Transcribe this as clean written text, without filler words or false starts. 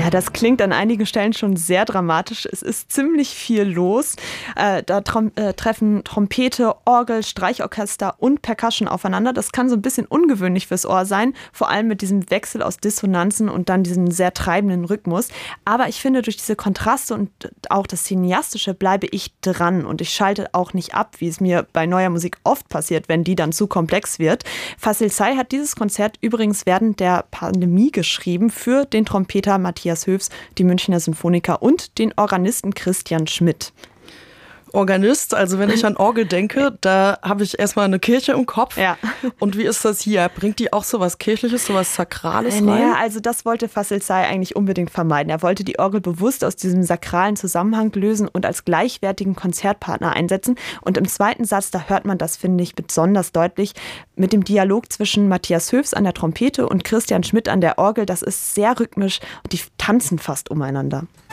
Ja, das klingt an einigen Stellen schon sehr dramatisch. Es ist ziemlich viel los. Da treffen Trompete, Orgel, Streichorchester und Percussion aufeinander. Das kann so ein bisschen ungewöhnlich fürs Ohr sein, vor allem mit diesem Wechsel aus Dissonanzen und dann diesem sehr treibenden Rhythmus. Aber ich finde, durch diese Kontraste und auch das Cineastische bleibe ich dran und ich schalte auch nicht ab, wie es mir bei neuer Musik oft passiert, wenn die dann zu komplex wird. Facil Say hat dieses Konzert übrigens während der Pandemie geschrieben für den Trompeter Matthias Höfs, die Münchner Sinfoniker und den Organisten Christian Schmidt. Organist, also wenn ich an Orgel denke, da habe ich erstmal eine Kirche im Kopf. Ja. Und wie ist das hier? Bringt die auch sowas Kirchliches, sowas Sakrales rein? Ja, also das wollte Facil Say eigentlich unbedingt vermeiden. Er wollte die Orgel bewusst aus diesem sakralen Zusammenhang lösen und als gleichwertigen Konzertpartner einsetzen. Und im zweiten Satz, da hört man das, finde ich, besonders deutlich, mit dem Dialog zwischen Matthias Höfs an der Trompete und Christian Schmidt an der Orgel. Das ist sehr rhythmisch und die tanzen fast umeinander.